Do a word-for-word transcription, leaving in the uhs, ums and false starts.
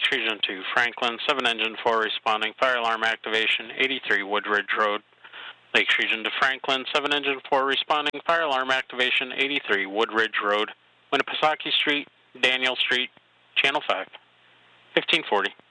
Lakes Region two, Franklin, seven engine four responding, fire alarm activation, eighty-three Woodridge Road. Lakes Region to Franklin, seven engine four responding, fire alarm activation, eighty-three Woodridge Road, Winnipesaukee Street, Daniel Street, Channel five, fifteen forty.